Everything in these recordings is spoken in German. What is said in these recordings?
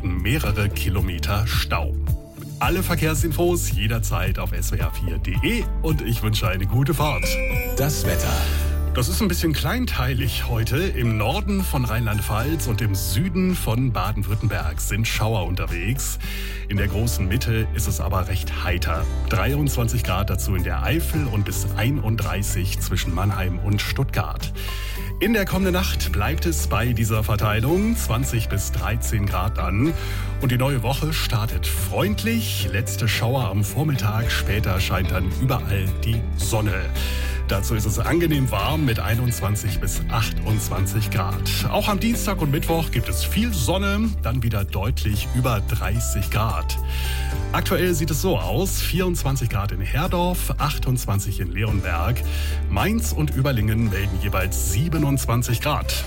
liegen mehrere Kilometer Stau. Alle Verkehrsinfos jederzeit auf swr4.de und ich wünsche eine gute Fahrt. Das Wetter. Das ist ein bisschen kleinteilig heute. Im Norden von Rheinland-Pfalz und im Süden von Baden-Württemberg sind Schauer unterwegs. In der großen Mitte ist es aber recht heiter. 23 Grad dazu in der Eifel und bis 31 zwischen Mannheim und Stuttgart. In der kommenden Nacht bleibt es bei dieser Verteilung 20 bis 13 Grad an. Und die neue Woche startet freundlich. Letzte Schauer am Vormittag, später scheint dann überall die Sonne. Dazu ist es angenehm warm mit 21 bis 28 Grad. Auch am Dienstag und Mittwoch gibt es viel Sonne, dann wieder deutlich über 30 Grad. Aktuell sieht es so aus: 24 Grad in Herdorf, 28 in Leonberg. Mainz und Überlingen melden jeweils 27 Grad.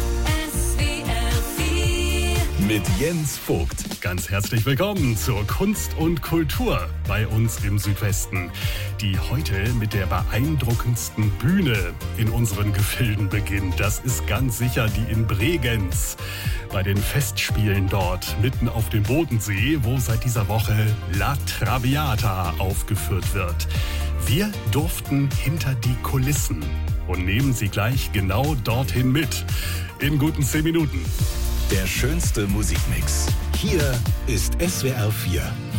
Mit Jens Vogt. Ganz herzlich willkommen zur Kunst und Kultur bei uns im Südwesten, die heute mit der beeindruckendsten Bühne in unseren Gefilden beginnt. Das ist ganz sicher die in Bregenz, bei den Festspielen dort mitten auf dem Bodensee, wo seit dieser Woche La Traviata aufgeführt wird. Wir durften hinter die Kulissen und nehmen Sie gleich genau dorthin mit. In guten 10 Minuten. Der schönste Musikmix. Hier ist SWR 4.